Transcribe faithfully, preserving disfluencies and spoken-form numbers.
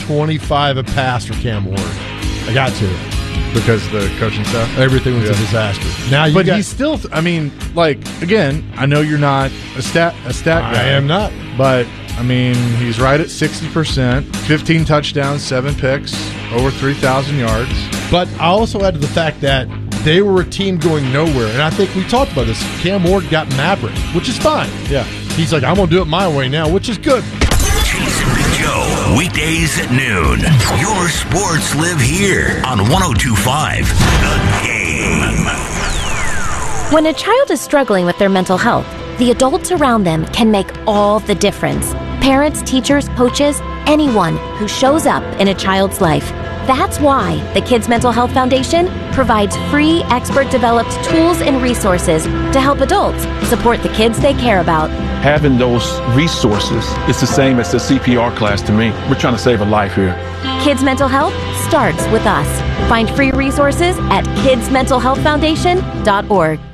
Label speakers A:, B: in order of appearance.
A: twenty-five a pass for Cam Ward. I got to.
B: Because the coaching staff?
A: Everything was
B: yeah.
A: a disaster. Now you
B: But
A: got,
B: he's still, I mean, like, again, I know you're not a stat a stat guy.
A: I am not.
B: But, I mean, he's right at sixty percent, fifteen touchdowns, seven picks, over three thousand yards.
A: But I also add to the fact that they were a team going nowhere. And I think we talked about this. Cam Ward got maverick, which is fine.
B: Yeah.
A: He's like, I'm going to do it my way now, which is good.
C: Jason Big Joe, weekdays at noon. Your sports live here on one oh two point five The Game.
D: When a child is struggling with their mental health, the adults around them can make all the difference. Parents, teachers, coaches, anyone who shows up in a child's life. That's why the Kids Mental Health Foundation provides free, expert-developed tools and resources to help adults support the kids they care about.
E: Having those resources is the same as the C P R class to me. We're trying to save a life here.
D: Kids Mental Health starts with us. Find free resources at kids mental health foundation dot org.